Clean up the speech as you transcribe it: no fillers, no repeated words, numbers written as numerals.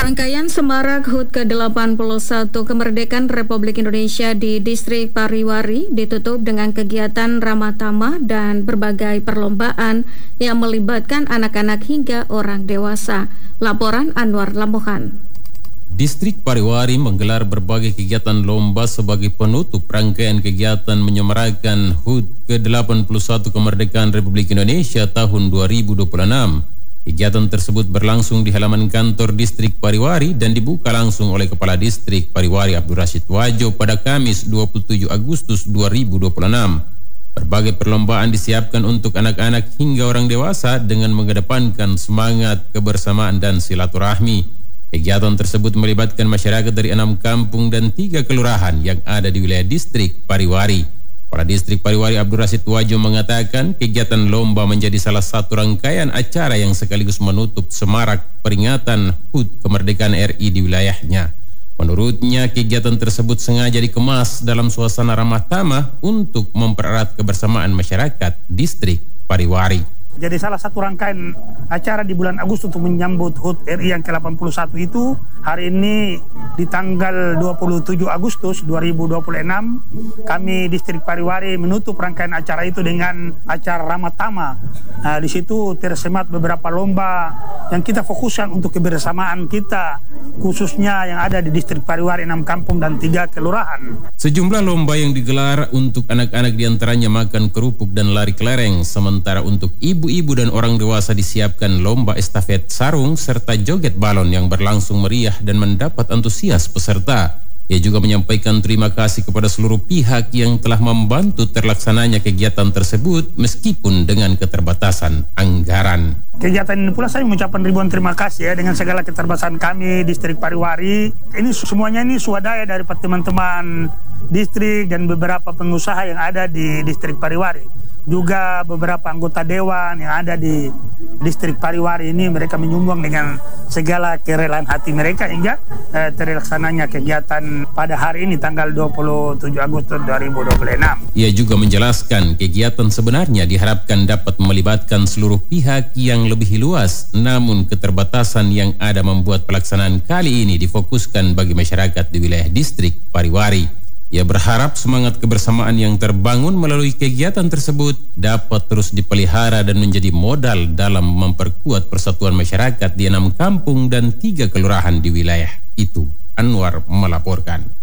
Rangkaian Semarak HUT ke-81 Kemerdekaan Republik Indonesia di Distrik Pariwari ditutup dengan kegiatan ramah tamah dan berbagai perlombaan yang melibatkan anak-anak hingga orang dewasa. Laporan Anwar Lamohan. Distrik Pariwari menggelar berbagai kegiatan lomba sebagai penutup rangkaian kegiatan menyemarakan HUT ke-81 Kemerdekaan Republik Indonesia tahun 2026. Kegiatan tersebut berlangsung di halaman kantor Distrik Pariwari dan dibuka langsung oleh Kepala Distrik Pariwari Abdul Rashid Wajo pada Kamis 27 Agustus 2026. Berbagai perlombaan disiapkan untuk anak-anak hingga orang dewasa dengan mengedepankan semangat kebersamaan dan silaturahmi. Kegiatan tersebut melibatkan masyarakat dari 6 kampung dan 3 kelurahan yang ada di wilayah Distrik Pariwari. Kepala Distrik Pariwari Abdul Rashid Wajo mengatakan kegiatan lomba menjadi salah satu rangkaian acara yang sekaligus menutup semarak peringatan HUT kemerdekaan RI di wilayahnya. Menurutnya, kegiatan tersebut sengaja dikemas dalam suasana ramah tamah untuk mempererat kebersamaan masyarakat Distrik Pariwari. Jadi salah satu rangkaian acara di bulan Agustus untuk menyambut HUT RI yang ke-81 itu hari ini di tanggal 27 Agustus 2026 kami Distrik Pariwari menutup rangkaian acara itu dengan acara ramah tamah. Nah, di situ tersemat beberapa lomba yang kita fokuskan untuk kebersamaan kita khususnya yang ada di Distrik Pariwari 6 kampung dan 3 kelurahan. Sejumlah lomba yang digelar untuk anak-anak diantaranya makan kerupuk dan lari kelereng, sementara untuk ibu-ibu dan orang dewasa disiapkan lomba estafet sarung serta joget balon yang berlangsung meriah dan mendapat antusias peserta. Ia juga menyampaikan terima kasih kepada seluruh pihak yang telah membantu terlaksananya kegiatan tersebut meskipun dengan keterbatasan anggaran. Kegiatan ini pula saya mengucapkan ribuan terima kasih dengan segala keterbatasan kami Distrik Pariwari. Ini semuanya ini swadaya dari teman-teman distrik dan beberapa pengusaha yang ada di Distrik Pariwari. Juga beberapa anggota dewan yang ada di Distrik Pariwari ini mereka menyumbang dengan segala kerelaan hati mereka hingga terlaksananya kegiatan pada hari ini tanggal 27 Agustus 2026. Ia juga menjelaskan kegiatan sebenarnya diharapkan dapat melibatkan seluruh pihak yang lebih luas, namun keterbatasan yang ada membuat pelaksanaan kali ini difokuskan bagi masyarakat di wilayah Distrik Pariwari. Ia berharap semangat kebersamaan yang terbangun melalui kegiatan tersebut dapat terus dipelihara dan menjadi modal dalam memperkuat persatuan masyarakat di 6 kampung dan 3 kelurahan di wilayah itu. Anwar melaporkan.